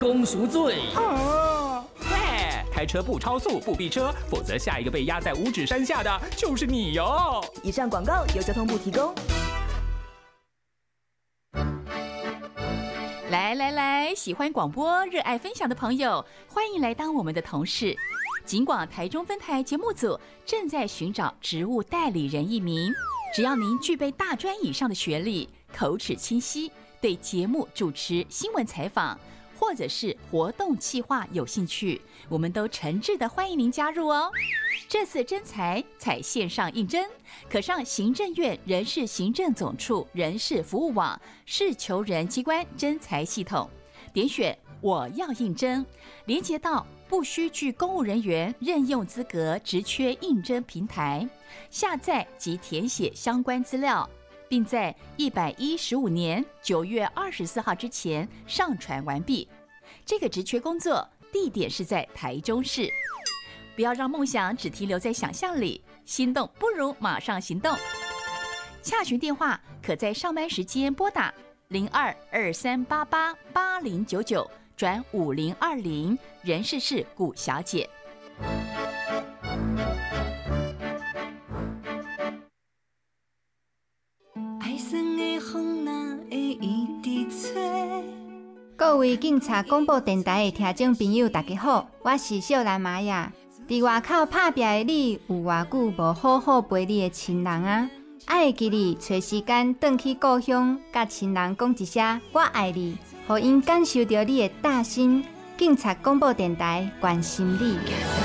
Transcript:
公赎罪。 喂，开车不超速不逼车，否则下一个被压在五指山下的就是你哟。 以上广告由交通部提供。 来，喜欢广播、热爱分享的朋友，欢迎来当我们的同事。警广台中分台节目组正在寻找职务代理人1名，只要您具备大专以上的学历，口齿清晰，对节目主持、新闻采访或者是活动企划有兴趣，我们都诚挚的欢迎您加入哦。这次征才采线上应征，可上行政院人事行政总处人事服务网事求人机关征才系统，点选我要应征，连接到不需具公务人员任用资格职缺应征平台，下载及填写相关资料，并在115年9月24号之前上传完毕。这个职缺工作地点是在台中市。不要让梦想只停留在想象里，心动不如马上行动。洽询电话可在上班时间拨打0223888099转5020，人事是古小姐。 各位警察广播电台的听众朋友，大家好，我是秀兰玛雅。伫外口打拼的你，有偌久无好好陪你的亲人啊？爱会记你找时间返去故乡，甲亲人讲一声“我爱你”，互因感受到你的大心。警察广播电台关心你。